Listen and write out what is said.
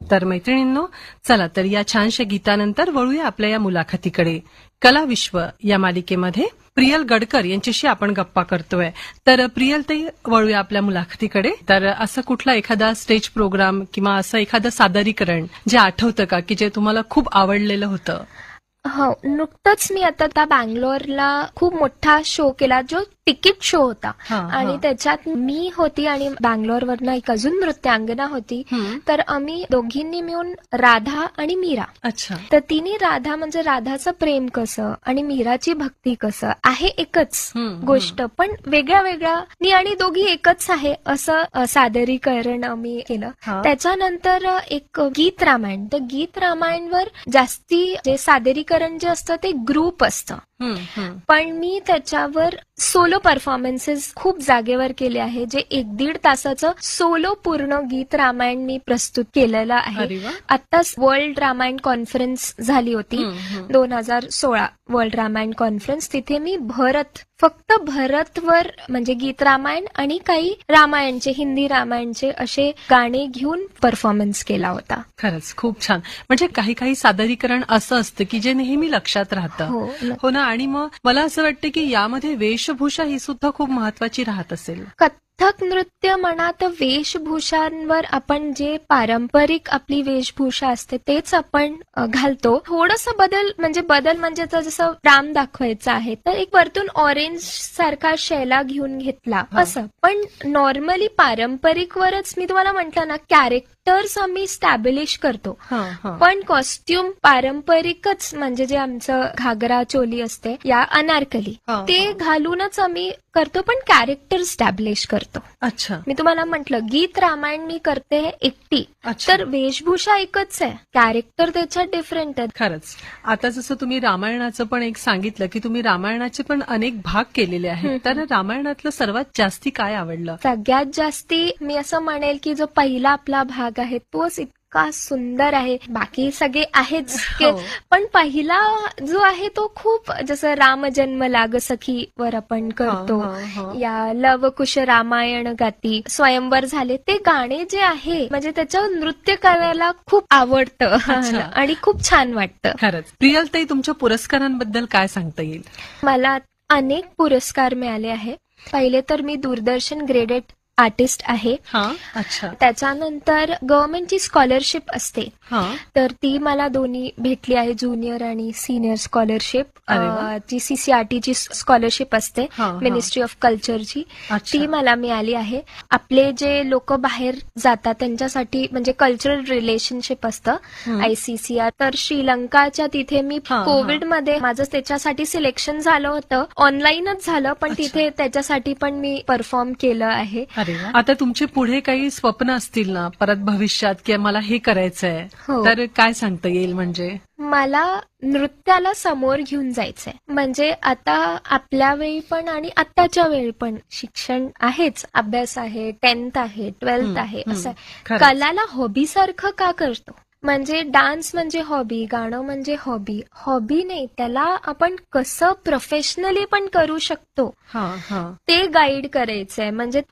तर मैत्रिणींनो, चला तर या छानशा गीतानंतर वळूया आपल्या या मुलाखतीकडे. कला विश्व या मालिकेमध्ये प्रियल गडकर यांच्याशी आपण गप्पा करतोय. तर प्रियल ताई, वळूया आपल्या मुलाखतीकडे. तर असं कुठला एखादा स्टेज प्रोग्राम किंवा असं एखादं सादरीकरण जे आठवतं का की जे तुम्हाला खूप आवडलेलं होतं? हो, नुकतंच मी आता बँगलोरला खूप मोठा शो केला, जो तिकीट शो होता. आणि त्याच्यात मी होती आणि बँगलोरवरनं एक अजून नृत्यांगना होती. तर आम्ही दोघींनी मिळून राधा आणि मीरा. अच्छा. तर तिने राधा म्हणजे राधाचं प्रेम कसं आणि मीराची भक्ती कसं आहे, एकच गोष्ट पण वेगळ्या वेगळ्या आणि दोघी एकच आहे असं सादरीकरण आम्ही केलं. त्याच्यानंतर एक गीत रामायण. तर गीत रामायणवर जास्ती जे सादरीकरण जे असतं ते ग्रुप असतं, पण मी त्याच्यावर सोलो परफॉर्मन्सेस खूप जागेवर केले आहे. जे 1-1.5 तासाचं सोलो पूर्ण गीत रामायण मी प्रस्तुत केलेलं आहे. आत्ताच वर्ल्ड रामायण कॉन्फरन्स झाली होती 2016 वर्ल्ड रामायण कॉन्फरन्स. तिथे मी फक्त भरतवर म्हणजे गीत रामायण आणि काही रामायणचे, हिंदी रामायणचे असे गाणे घेऊन परफॉर्मन्स केला होता. खरंच खूप छान. म्हणजे काही काही सादरीकरण असं असतं की जे नेहमी लक्षात राहतं. हो ना. आणि मग मला असं वाटतं की यामध्ये वेशभूषा ही सुद्धा खूप महत्वाची राहत असेल. कथ्थक नृत्य म्हणा तर वेशभूषांवर आपण जे पारंपरिक आपली वेशभूषा असते तेच आपण घालतो. थोडंसं बदल म्हणजे जसं राम दाखवायचं आहे तर एक वरतून ऑरेंज सारखा शैला घेऊन घेतला असं. पण नॉर्मली पारंपरिकवरच मी तुम्हाला म्हटलं ना, कॅरेक्टर्स आम्ही स्टॅब्लिश करतो. पण कॉस्ट्युम पारंपरिकच म्हणजे जे आमचं घागरा चोली असते या अनारकली ते घालूनच आम्ही करतो, पण कॅरेक्टर स्टॅब्लिश करतो. अच्छा. मी तुम्हाला म्हटलं गीत रामायण मी करते एकटी, तर वेशभूषा एकच आहे, कॅरेक्टर त्याच्यात डिफरंट आहे. खरंच. आता जसं तुम्ही रामायणाचं पण एक सांगितलं की तुम्ही रामायणाचे पण अनेक भाग केलेले आहेत, तर रामायणातलं सर्वात जास्ती काय आवडलं? सगळ्यात जास्ती मी असं म्हणेल की जो पहिला आपला भाग आहे तोच इतका सुंदर आहे. बाकी सगळे आहेच पण पहिला जो आहे तो खूप, जसं राम जन्म लाग सखी वर आपण करतो, या लवकुश रामायण गाती, स्वयंवर झाले, ते गाणे जे आहे म्हणजे त्याचं नृत्य करायला खूप आवडतं आणि खूप छान वाटतं. खरंच. प्रियल ताई, तुमच्या पुरस्कारांबद्दल काय सांगता येईल? मला अनेक पुरस्कार मिळाले आहे. पहिले तर मी दूरदर्शन ग्रेडेड आर्टिस्ट आहे. अच्छा. त्याच्यानंतर गव्हर्नमेंटची स्कॉलरशिप असते, तर ती मला दोन्ही भेटली आहे, ज्युनियर आणि सिनियर स्कॉलरशिप. जी CCRTची स्कॉलरशिप असते, मिनिस्ट्री ऑफ कल्चरची, ती मला मिळाली आहे. आपले जे लोक बाहेर जातात त्यांच्यासाठी म्हणजे कल्चरल रिलेशनशिप असतं ICCR. तर श्रीलंकाच्या तिथे मी कोविडमध्ये माझं त्याच्यासाठी सिलेक्शन झालं होतं, ऑनलाईनच झालं, पण तिथे त्याच्यासाठी पण मी परफॉर्म केलं आहे. आता तुमचे पुढे काही स्वप्न असतील ना परत भविष्यात की मला हे करायचंय, तर काय सांगता येईल? म्हणजे मला नृत्याला समोर घेऊन जायचंय. म्हणजे आता आपल्या वेळी पण आणि आत्ताच्या वेळी पण शिक्षण आहेच, अभ्यास आहे, 10th आहे, 12th आहे, असं कलाला हॉबी सारखं का करतो? म्हणजे डान्स म्हणजे हॉबी, गाणं म्हणजे हॉबी नाही, त्याला आपण कसं प्रोफेशनली पण करू शकतो ते गाईड करायचंय. म्हणजे